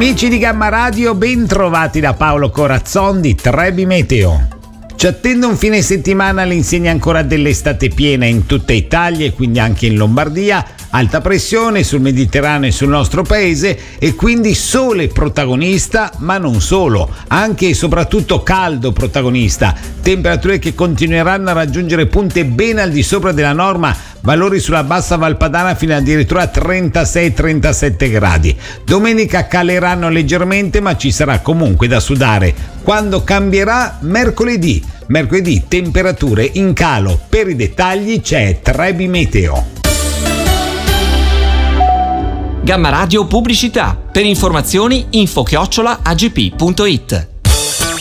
Amici di Gamma Radio, ben trovati da Paolo Corazzon di Trebi Meteo. Ci attende un fine settimana all'insegna ancora dell'estate piena in tutta Italia e quindi anche in Lombardia, alta pressione sul Mediterraneo e sul nostro paese e quindi sole protagonista, ma non solo, anche e soprattutto caldo protagonista, temperature che continueranno a raggiungere punte ben al di sopra della norma, valori sulla bassa Valpadana fino addirittura a 36-37 gradi. Domenica caleranno leggermente, ma ci sarà comunque da sudare. Quando cambierà? Mercoledì temperature in calo. Per i dettagli c'è Trebi Meteo. Gamma Radio Pubblicità. Per informazioni info@agp.it.